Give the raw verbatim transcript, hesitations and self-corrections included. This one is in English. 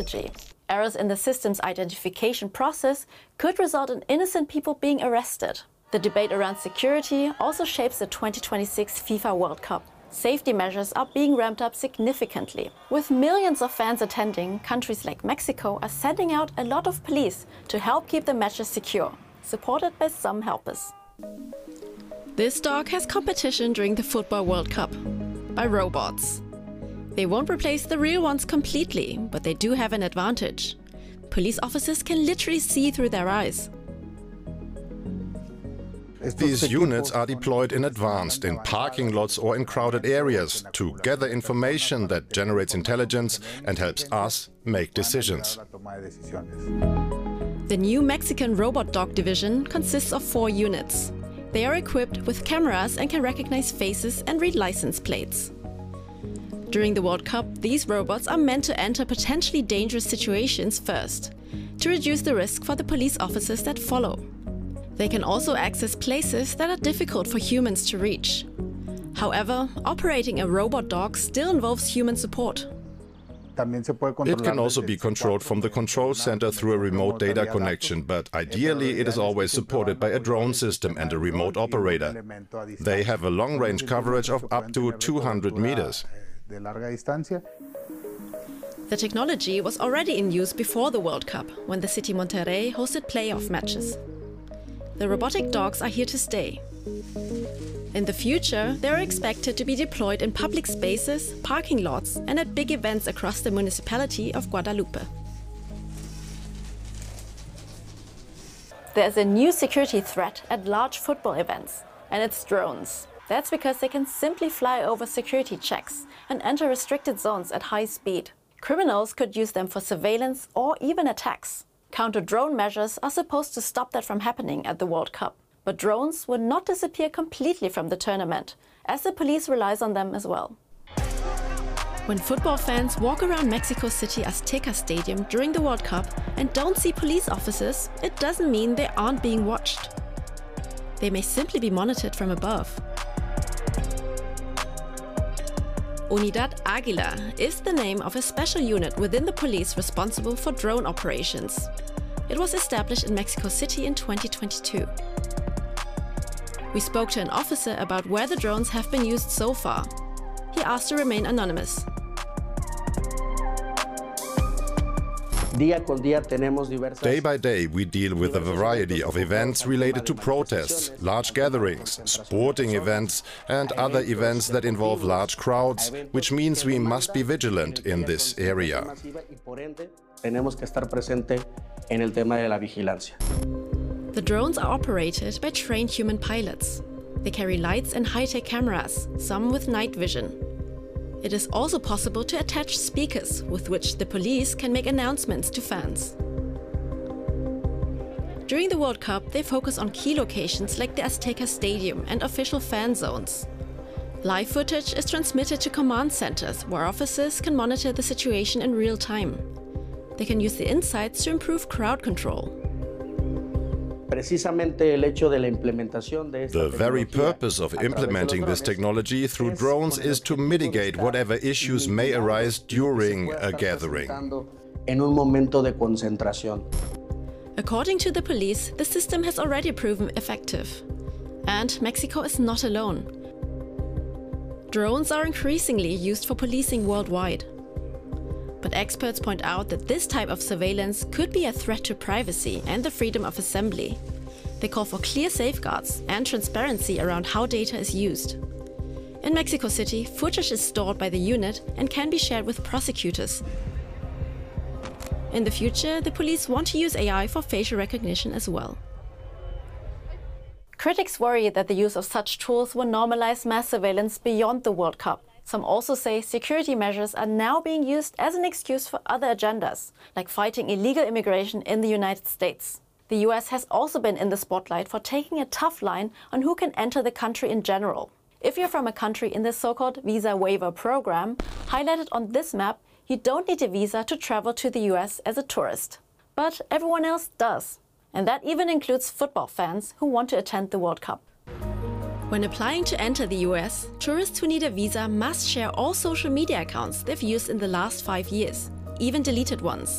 technology. Errors in the system's identification process could result in innocent people being arrested. The debate around security also shapes the twenty twenty-six FIFA World Cup. Safety measures are being ramped up significantly. With millions of fans attending, countries like Mexico are sending out a lot of police to help keep the matches secure, supported by some helpers. This dog has competition during the Football World Cup by robots. They won't replace the real ones completely, but they do have an advantage. Police officers can literally see through their eyes. These units are deployed in advance in parking lots or in crowded areas to gather information that generates intelligence and helps us make decisions. The new Mexican robot dog division consists of four units. They are equipped with cameras and can recognize faces and read license plates. During the World Cup, these robots are meant to enter potentially dangerous situations first, to reduce the risk for the police officers that follow. They can also access places that are difficult for humans to reach. However, operating a robot dog still involves human support. It can also be controlled from the control center through a remote data connection, but ideally it is always supported by a drone system and a remote operator. They have a long-range coverage of up to two hundred meters. The technology was already in use before the World Cup, when the city Monterrey hosted playoff matches. The robotic dogs are here to stay. In the future, they are expected to be deployed in public spaces, parking lots, and at big events across the municipality of Guadalupe. There's a new security threat at large football events, and it's drones. That's because they can simply fly over security checks and enter restricted zones at high speed. Criminals could use them for surveillance or even attacks. Counter-drone measures are supposed to stop that from happening at the World Cup. But drones will not disappear completely from the tournament, as the police relies on them as well. When football fans walk around Mexico City Azteca Stadium during the World Cup and don't see police officers, it doesn't mean they aren't being watched. They may simply be monitored from above. Unidad Águila is the name of a special unit within the police responsible for drone operations. It was established in Mexico City in twenty twenty-two. We spoke to an officer about where the drones have been used so far. He asked to remain anonymous. Day by day, we deal with a variety of events related to protests, large gatherings, sporting events, and other events that involve large crowds, which means we must be vigilant in this area. The drones are operated by trained human pilots. They carry lights and high-tech cameras, some with night vision. It is also possible to attach speakers with which the police can make announcements to fans. During the World Cup, they focus on key locations like the Azteca Stadium and official fan zones. Live footage is transmitted to command centers where officers can monitor the situation in real time. They can use the insights to improve crowd control. The very purpose of implementing this technology through drones is to mitigate whatever issues may arise during a gathering. According to the police, the system has already proven effective. And Mexico is not alone. Drones are increasingly used for policing worldwide. But experts point out that this type of surveillance could be a threat to privacy and the freedom of assembly. They call for clear safeguards and transparency around how data is used. In Mexico City, footage is stored by the unit and can be shared with prosecutors. In the future, the police want to use A I for facial recognition as well. Critics worry that the use of such tools will normalize mass surveillance beyond the World Cup. Some also say security measures are now being used as an excuse for other agendas, like fighting illegal immigration in the United States. The U S has also been in the spotlight for taking a tough line on who can enter the country in general. If you're from a country in the so-called visa waiver program, highlighted on this map, you don't need a visa to travel to the U S as a tourist. But everyone else does. And that even includes football fans who want to attend the World Cup. When applying to enter the U S, tourists who need a visa must share all social media accounts they've used in the last five years, even deleted ones.